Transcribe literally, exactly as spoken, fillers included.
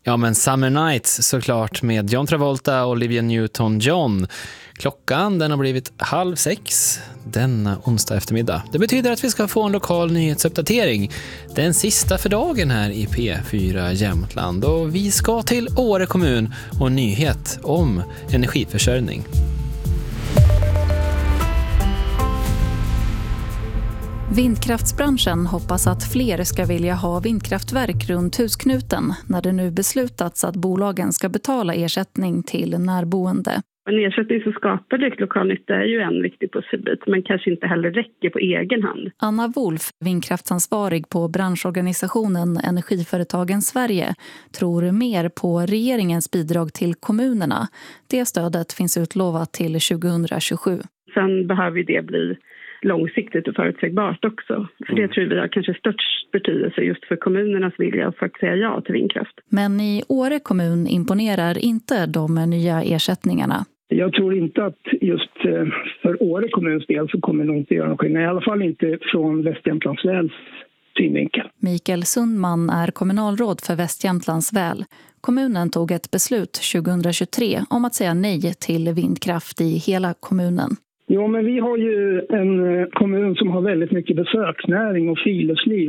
Ja, men Summer Nights såklart med John Travolta och Olivia Newton-John. Klockan den har blivit halv sex denna onsdag eftermiddag. Det betyder att vi ska få en lokal nyhetsuppdatering. Den sista för dagen här i P fyra Jämtland. Och vi ska till Åre kommun och en nyhet om energiförsörjning. Vindkraftsbranschen hoppas att fler ska vilja ha vindkraftverk runt husknuten när det nu beslutats att bolagen ska betala ersättning till närboende. En ersättning som skapar direkt lokal nytta är ju en viktig pusselbit, men kanske inte heller räcker på egen hand. Anna Wolf, vindkraftsansvarig på branschorganisationen Energiföretagen Sverige, tror mer på regeringens bidrag till kommunerna. Det stödet finns utlovat till tjugohundratjugosju. Sen behöver det bli långsiktigt och förutsägbart också. För det tror vi har kanske störst betydelse just för kommunernas vilja att faktiskt säga ja till vindkraft. Men i Åre kommun imponerar inte de nya ersättningarna. Jag tror inte att just för Åre kommuns del så kommer nog inte göra någon skillnad. I alla fall inte från Västjämtlands väls synvinkel. Mikael Sundman är kommunalråd för Västjämtlands väl. Kommunen tog ett beslut tjugohundratjugotre om att säga nej till vindkraft i hela kommunen. Ja, men vi har ju en kommun som har väldigt mycket besöksnäring och friluftsliv.